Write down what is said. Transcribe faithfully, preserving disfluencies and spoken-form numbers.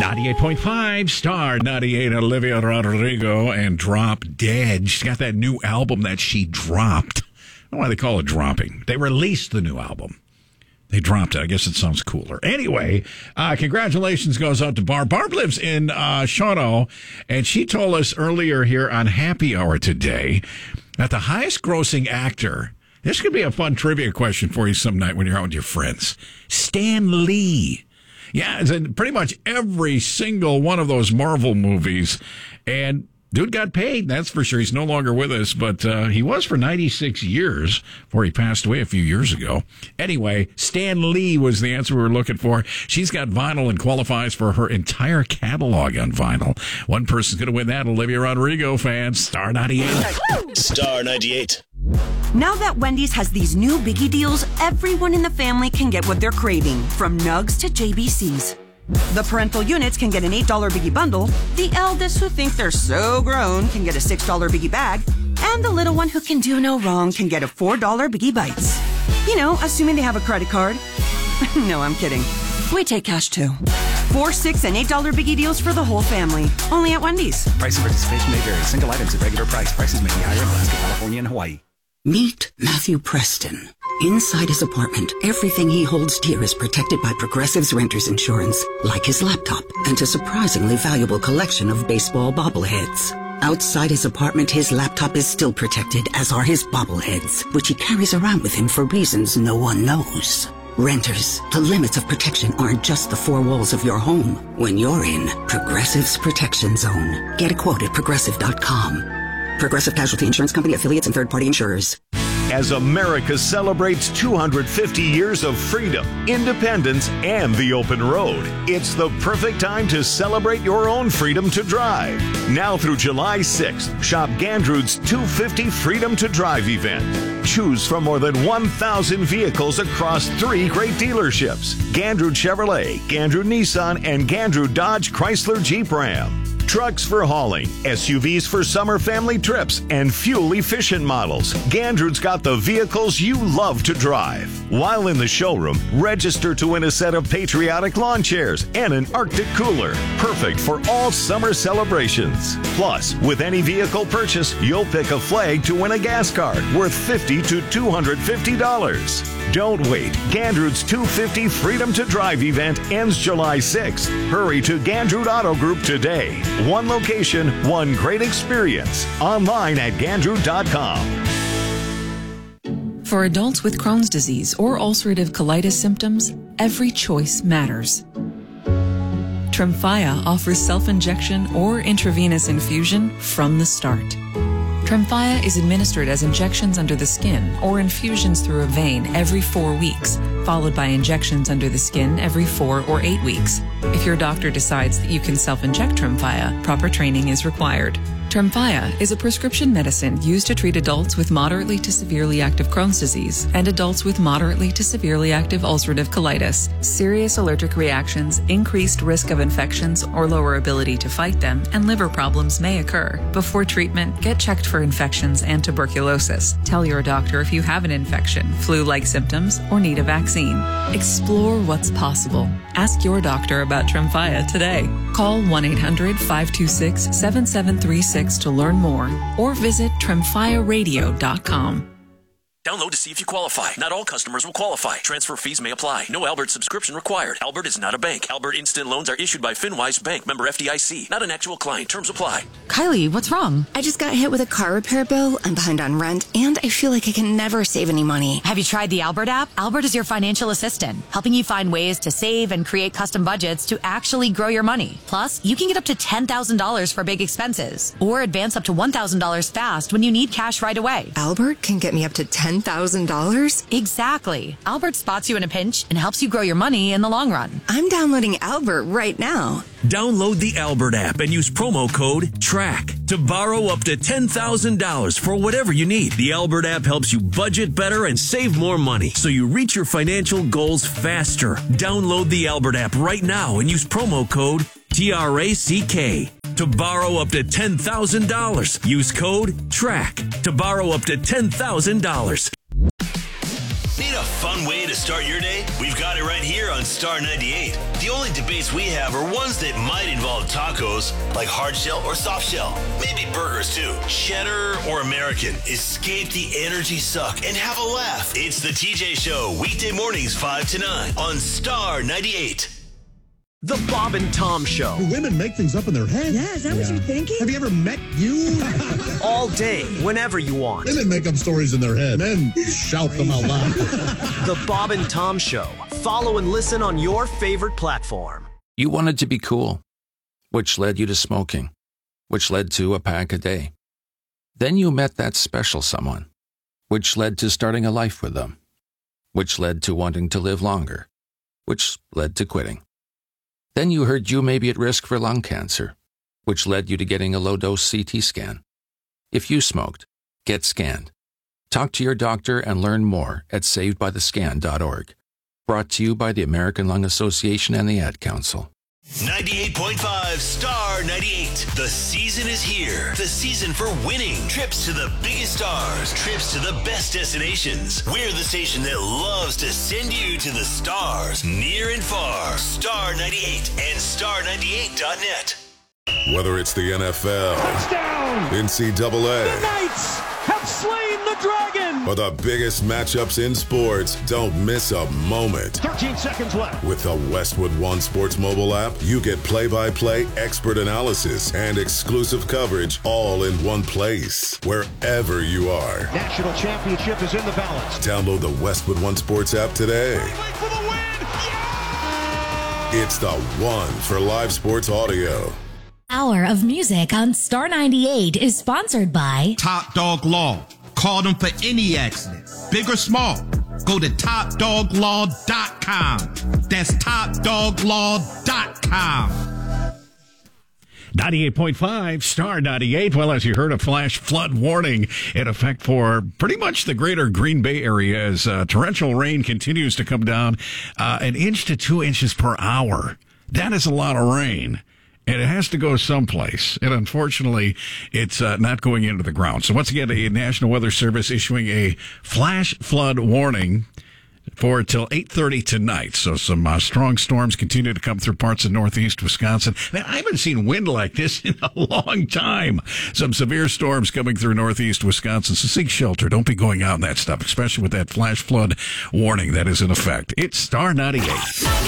ninety-eight point five Star ninety-eight, Olivia Rodrigo and Drop Dead. She's got that new album that she dropped. I don't know why they call it dropping. They released the new album. They dropped it. I guess it sounds cooler. Anyway, uh, congratulations goes out to Barb. Barb lives in uh, Shawano, and she told us earlier here on Happy Hour today that the highest grossing actor, this could be a fun trivia question for you some night when you're out with your friends, Stan Lee. Yeah, it's in pretty much every single one of those Marvel movies. And dude got paid, that's for sure. He's no longer with us, but uh, he was for ninety-six years before he passed away a few years ago. Anyway, Stan Lee was the answer we were looking for. She's got vinyl and qualifies for her entire catalog on vinyl. One person's going to win that, Olivia Rodrigo fans. Star ninety-eight. Star ninety-eight. Now that Wendy's has these new biggie deals, everyone in the family can get what they're craving, from Nugs to J B Cs. The parental units can get an eight dollar biggie bundle, the eldest who think they're so grown can get a six dollar biggie bag, and the little one who can do no wrong can get a four dollar biggie bites. You know, assuming they have a credit card. No, I'm kidding. We take cash too. Four, six, and eight dollar biggie deals for the whole family. Only at Wendy's. Price and participation may vary. Single items at regular price. Prices may be higher in Alaska, California, and Hawaii. Meet Matthew Preston. Inside his apartment, everything he holds dear is protected by Progressive's Renter's Insurance, like his laptop and a surprisingly valuable collection of baseball bobbleheads. Outside his apartment, his laptop is still protected, as are his bobbleheads, which he carries around with him for reasons no one knows. Renters, the limits of protection aren't just the four walls of your home. When you're in Progressive's Protection Zone, get a quote at progressive dot com. Progressive Casualty Insurance Company, affiliates, and third-party insurers. As America celebrates two hundred fifty years of freedom, independence, and the open road, it's the perfect time to celebrate your own freedom to drive. Now through July sixth, shop Gandrud's two fifty Freedom to Drive event. Choose from more than one thousand vehicles across three great dealerships: Gandrud Chevrolet, Gandrud Nissan, and Gandrud Dodge Chrysler Jeep Ram. Trucks for hauling, S U Vs for summer family trips, and fuel-efficient models. Gandrud's got the vehicles you love to drive. While in the showroom, register to win a set of patriotic lawn chairs and an Arctic cooler, perfect for all summer celebrations. Plus, with any vehicle purchase, you'll pick a flag to win a gas card worth fifty to two hundred fifty dollars. Don't wait. Gandrud's two fifty Freedom to Drive event ends July sixth. Hurry to Gandrud Auto Group today. One location, one great experience. Online at gandrud dot com. For adults with Crohn's disease or ulcerative colitis symptoms, every choice matters. Tremfya offers self-injection or intravenous infusion from the start. Tremfya is administered as injections under the skin or infusions through a vein every four weeks, followed by injections under the skin every four or eight weeks. If your doctor decides that you can self-inject Tremfya, proper training is required. Tremfya is a prescription medicine used to treat adults with moderately to severely active Crohn's disease and adults with moderately to severely active ulcerative colitis. Serious allergic reactions, increased risk of infections or lower ability to fight them, and liver problems may occur. Before treatment, get checked for infections and tuberculosis. Tell your doctor if you have an infection, flu-like symptoms, or need a vaccine. Explore what's possible. Ask your doctor about Tremfya today. Call one eight hundred five two six seven seven three six to learn more, or visit tremfya radio dot com. Download to see if you qualify. Not all customers will qualify. Transfer fees may apply. No Albert subscription required. Albert is not a bank. Albert Instant Loans are issued by FinWise Bank, member F D I C. Not an actual client. Terms apply. Kylie, what's wrong? I just got hit with a car repair bill. I'm behind on rent, and I feel like I can never save any money. Have you tried the Albert app? Albert is your financial assistant, helping you find ways to save and create custom budgets to actually grow your money. Plus, you can get up to ten thousand dollars for big expenses, or advance up to one thousand dollars fast when you need cash right away. Albert can get me up to ten thousand dollars? Exactly. Albert spots you in a pinch and helps you grow your money in the long run. I'm downloading Albert right now. Download the Albert app and use promo code TRACK to borrow up to ten thousand dollars for whatever you need. The Albert app helps you budget better and save more money so you reach your financial goals faster. Download the Albert app right now and use promo code T R A C K to borrow up to ten thousand dollars. Use code TRACK to borrow up to ten thousand dollars. Need a fun way to to start your day? We've got it right here on Star ninety-eight. The only debates we have are ones that might involve tacos, like hard shell or soft shell. Maybe burgers too. Cheddar or American. Escape the energy suck and have a laugh. It's the T J Show, weekday mornings five to nine on Star ninety-eight. The Bob and Tom Show. Do women make things up in their head? Yeah, is that yeah. what you're thinking? Have you ever met you? All day, whenever you want. Women make up stories in their head. Men shout them out loud. The Bob and Tom Show. Follow and listen on your favorite platform. You wanted to be cool, which led you to smoking, which led to a pack a day. Then you met that special someone, which led to starting a life with them, which led to wanting to live longer, which led to quitting. Then you heard you may be at risk for lung cancer, which led you to getting a low-dose C T scan. If you smoked, get scanned. Talk to your doctor and learn more at saved by the scan dot org. Brought to you by the American Lung Association and the Ad Council. ninety-eight point five Star ninety-eight. The season is here. The season for winning. Trips to the biggest stars. Trips to the best destinations. We're the station that loves to send you to the stars, near and far. Star ninety-eight and star ninety-eight dot net. Whether it's the N F L, touchdown, N C double A, the Knights have slain the dragon, or the biggest matchups in sports, don't miss a moment. thirteen seconds left. With the Westwood One Sports mobile app, you get play-by-play expert analysis and exclusive coverage all in one place, wherever you are. National championship is in the balance. Download the Westwood One Sports app today. For the win. Yeah! It's the one for live sports audio. Hour of music on Star ninety-eight is sponsored by Top Dog Law. Call them for any accident, big or small. Go to top dog law dot com. That's top dog law dot com. ninety-eight point five Star ninety-eight. Well, as you heard, a flash flood warning in effect for pretty much the greater Green Bay area as uh, torrential rain continues to come down uh, an inch to two inches per hour. That is a lot of rain. And it has to go someplace. And unfortunately, it's uh, not going into the ground. So once again, a National Weather Service issuing a flash flood warning for till eight thirty tonight. So some uh, strong storms continue to come through parts of northeast Wisconsin. Man, I haven't seen wind like this in a long time. Some severe storms coming through northeast Wisconsin. So seek shelter. Don't be going out in that stuff, especially with that flash flood warning that is in effect. It's Star ninety-eight.